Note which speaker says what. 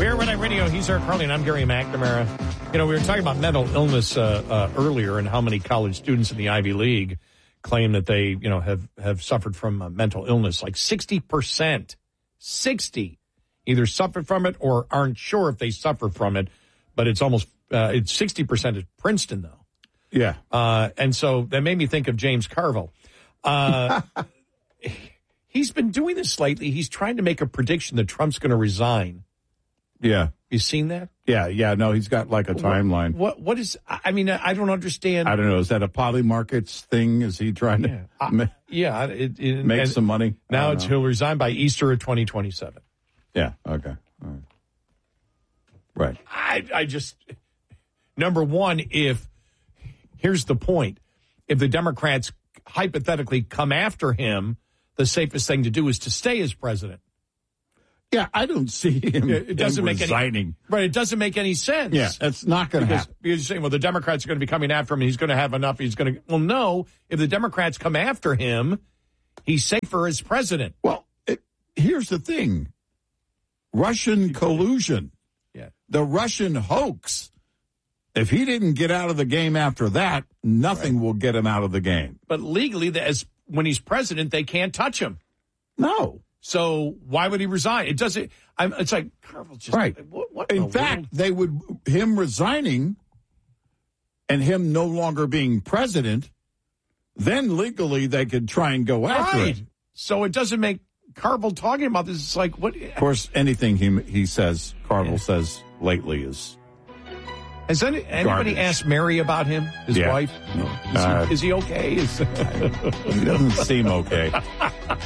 Speaker 1: Bear Red Eye Radio, he's Eric Carly, and I'm Gary McNamara. You know, we were talking about mental illness earlier and how many college students in the Ivy League claim that they, you know, have suffered from mental illness. Like 60%, 60 either suffered from it or aren't sure if they suffer from it. But it's almost, it's 60% at Princeton, though.
Speaker 2: Yeah.
Speaker 1: And so that made me think of James Carville. He's been doing this lately. He's trying to make a prediction that Trump's going to resign.
Speaker 2: Yeah.
Speaker 1: You seen that?
Speaker 2: Yeah. No, he's got like a timeline.
Speaker 1: What is, I mean, I don't understand.
Speaker 2: I don't know. Is that a Poly Markets thing? Is he trying to make some money?
Speaker 1: Now he'll resign by Easter of 2027.
Speaker 2: Yeah. Okay. All right. Right.
Speaker 1: I just, number one, here's the point. If the Democrats hypothetically come after him, the safest thing to do is to stay as president.
Speaker 2: Yeah, I don't see him,
Speaker 1: it doesn't make
Speaker 2: resigning.
Speaker 1: Right, it doesn't make any sense.
Speaker 2: Yeah, that's not going to happen.
Speaker 1: Because you're saying, well, the Democrats are going to be coming after him, and he's going to have enough. Well, no. If the Democrats come after him, he's safer as president.
Speaker 2: Well, here's the thing. Russian collusion.
Speaker 1: Yeah.
Speaker 2: The Russian hoax. If he didn't get out of the game after that, nothing will get him out of the game.
Speaker 1: But legally, when he's president, they can't touch him.
Speaker 2: No.
Speaker 1: So why would he resign? It doesn't. It's like Carville just
Speaker 2: right.
Speaker 1: What
Speaker 2: in fact, him resigning and him no longer being president. Then legally they could try and go after it.
Speaker 1: So it doesn't make Carville talking about this. It's like what?
Speaker 2: Of course, anything he says, Carville says lately is.
Speaker 1: Has anybody
Speaker 2: garbage.
Speaker 1: asked Mary about him, his wife?
Speaker 2: No.
Speaker 1: Is he okay?
Speaker 2: He doesn't seem okay.